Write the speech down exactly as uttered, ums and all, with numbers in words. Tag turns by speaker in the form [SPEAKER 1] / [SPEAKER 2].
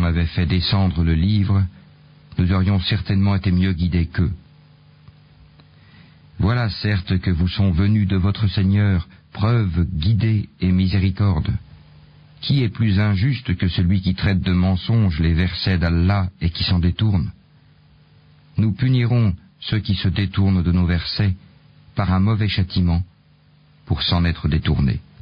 [SPEAKER 1] avait fait descendre le livre, nous aurions certainement été mieux guidés qu'eux. Voilà certes que vous sont venus de votre Seigneur preuve, guidée et miséricorde. Qui est plus injuste que celui qui traite de mensonges les versets d'Allah et qui s'en détourne? Nous punirons ceux qui se détournent de nos versets par un mauvais châtiment pour s'en être détournés.